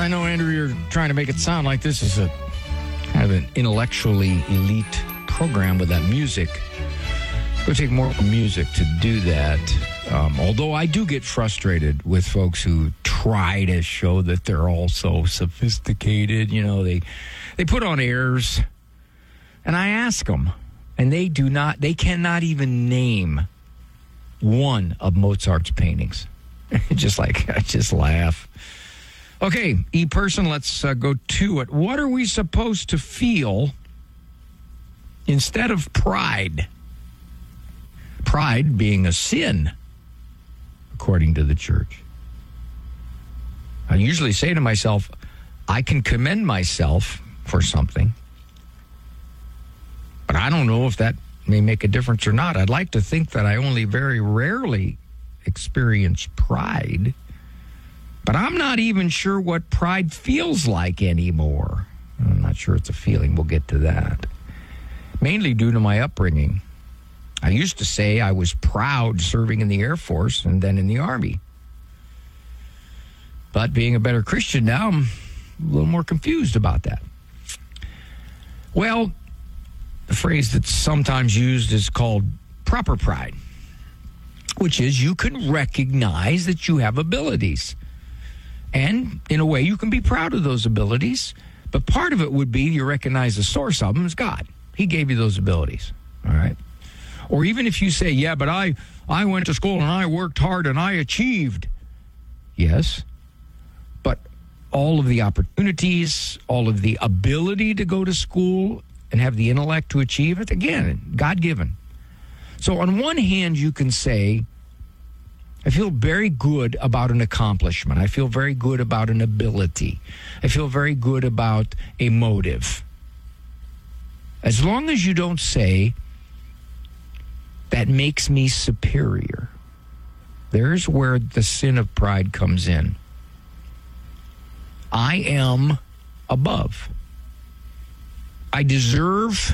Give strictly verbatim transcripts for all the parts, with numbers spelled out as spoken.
I know, Andrew, you're trying to make it sound like this is a kind of an intellectually elite program with that music. It would take more music to do that. Um, although I do get frustrated with folks who try to show that they're all so sophisticated. You know, they they put on airs, and I ask them, and they do not, they cannot even name one of Mozart's paintings. Just like, I just laugh. Okay, E-person, let's uh, go to it. What are we supposed to feel instead of pride? Pride being a sin, according to the church. I usually say to myself, I can commend myself for something, but I don't know if that may make a difference or not. I'd like to think that I only very rarely experience pride, but I'm not even sure what pride feels like anymore. I'm not sure it's a feeling. We'll get to that. Mainly due to my upbringing. I used to say I was proud serving in the Air Force and then in the Army. But being a better Christian now, I'm a little more confused about that. Well, the phrase that's sometimes used is called proper pride, which is you can recognize that you have abilities. And in a way, you can be proud of those abilities. But part of it would be you recognize the source of them is God. He gave you those abilities. All right. Or even if you say, yeah, but I, I went to school and I worked hard and I achieved. Yes. But all of the opportunities, all of the ability to go to school and have the intellect to achieve it, again, God-given. So on one hand, you can say, I feel very good about an accomplishment. I feel very good about an ability. I feel very good about a motive. As long as you don't say, that makes me superior. There's where the sin of pride comes in. I am above. I deserve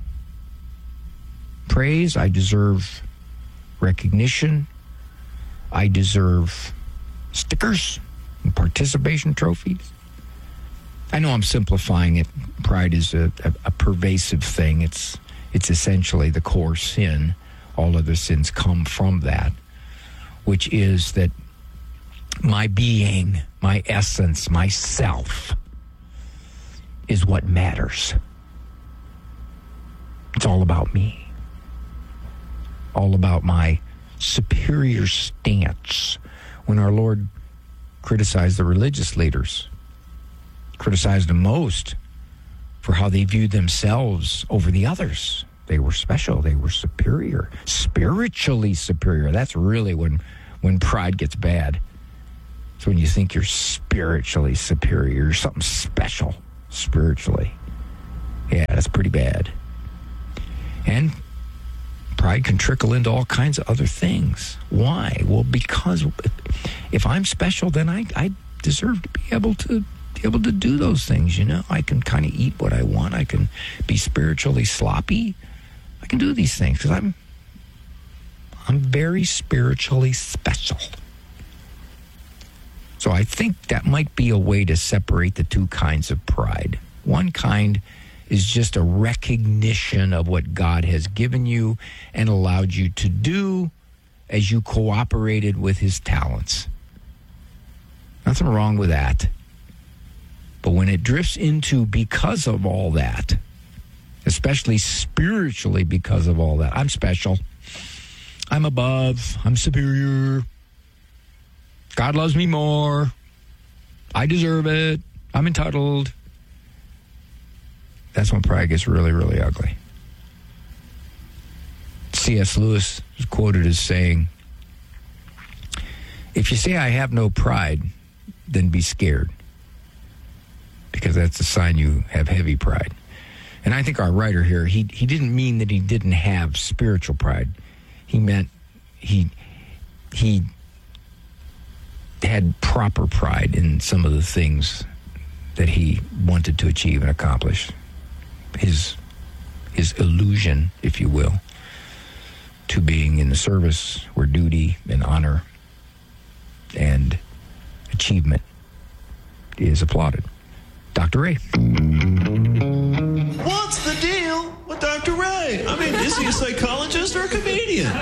praise. I deserve recognition. I deserve stickers and participation trophies. I know I'm simplifying it. Pride is a, a, a pervasive thing. It's it's essentially the core sin. All other sins come from that, which is that my being, my essence, myself is what matters. It's all about me. All about my superior stance. When our Lord criticized the religious leaders, criticized them most for how they viewed themselves over the others. They were special. They were superior, spiritually superior. That's really when, when pride gets bad. It's when you think you're spiritually superior. You're something special spiritually. Yeah, that's pretty bad. And pride can trickle into all kinds of other things. Why? Well, because if I'm special, then I, I deserve to be able to be able to do those things, you know? I can kind of eat what I want. I can be spiritually sloppy. I can do these things because I'm I'm very spiritually special. So I think that might be a way to separate the two kinds of pride. One kind is just a recognition of what God has given you and allowed you to do as you cooperated with his talents. Nothing wrong with that. But when it drifts into because of all that, especially spiritually because of all that, I'm special, I'm above, I'm superior, God loves me more, I deserve it, I'm entitled. That's when pride gets really, really ugly. C S Lewis is quoted as saying, if you say I have no pride, then be scared, because that's a sign you have heavy pride. And I think our writer here, he he didn't mean that he didn't have spiritual pride. He meant he he had proper pride in some of the things that he wanted to achieve and accomplish. His his illusion, if you will, to being in the service where duty and honor and achievement is applauded. Doctor Ray. What's the deal with Doctor Ray? I mean, is he a psychologist or a comedian?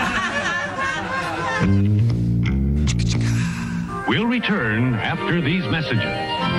We'll return after these messages.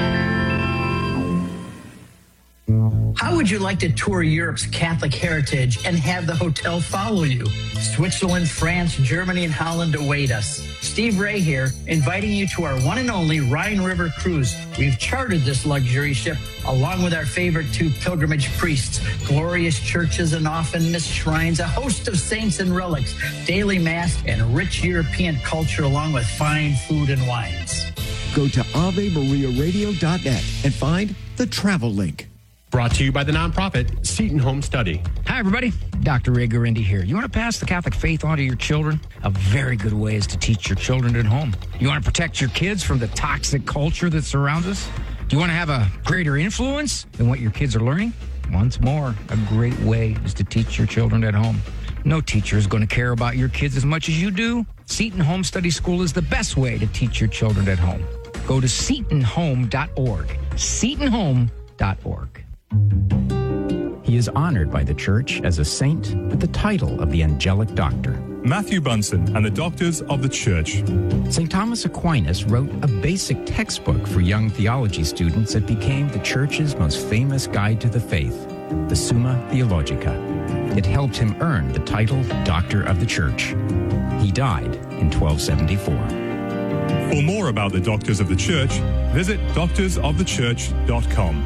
How would you like to tour Europe's Catholic heritage and have the hotel follow you? Switzerland, France, Germany, and Holland await us. Steve Ray here, inviting you to our one and only Rhine River Cruise. We've chartered this luxury ship along with our favorite two pilgrimage priests, glorious churches and often missed shrines, a host of saints and relics, daily mass, and rich European culture along with fine food and wines. Go to Ave Maria Radio dot net and find the travel link. Brought to you by the nonprofit Seton Home Study. Hi, everybody. Doctor Ray Guarendi here. You want to pass the Catholic faith on to your children? A very good way is to teach your children at home. You want to protect your kids from the toxic culture that surrounds us? Do you want to have a greater influence in what your kids are learning? Once more, a great way is to teach your children at home. No teacher is going to care about your kids as much as you do. Seton Home Study School is the best way to teach your children at home. Go to seton home dot org. seton home dot org. He is honored by the Church as a saint with the title of the Angelic Doctor. Matthew Bunson and the Doctors of the Church. Saint Thomas Aquinas wrote a basic textbook for young theology students that became the Church's most famous guide to the faith, the Summa Theologica. It helped him earn the title Doctor of the Church. He died in twelve seventy-four. For more about the Doctors of the Church, visit doctors of the church dot com.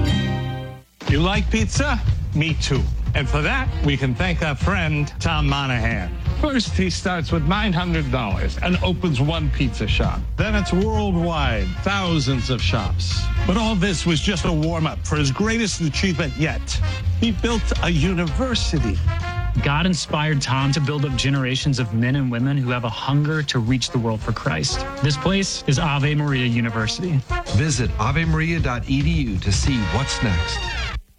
You like pizza? Me too. And for that, we can thank our friend, Tom Monahan. First, he starts with nine hundred dollars and opens one pizza shop. Then it's worldwide, thousands of shops. But all this was just a warm-up for his greatest achievement yet. He built a university. God inspired Tom to build up generations of men and women who have a hunger to reach the world for Christ. This place is Ave Maria University. Visit ave maria dot e d u to see what's next.